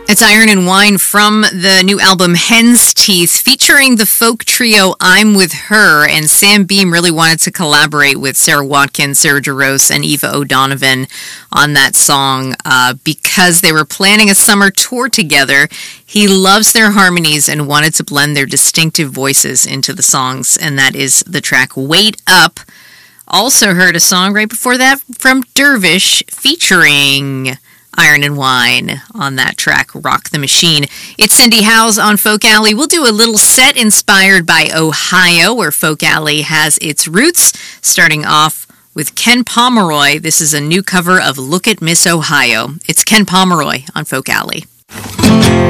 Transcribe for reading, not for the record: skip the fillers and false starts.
It's Iron and Wine from the new album Hen's Teeth, featuring the folk trio I'm With Her, and Sam Beam really wanted to collaborate with Sarah Watkins, Sarah Jarosz, and Eva O'Donovan on that song because they were planning a summer tour together. He loves their harmonies and wanted to blend their distinctive voices into the songs, and that is the track Wait Up. Also heard a song right before that from Dervish featuring Iron and Wine on that track, Rock the Machine. It's Cindy Howes on Folk Alley. We'll do a little set inspired by Ohio, where Folk Alley has its roots, starting off with Ken Pomeroy. This is a new cover of Look at Miss Ohio. It's Ken Pomeroy on Folk Alley.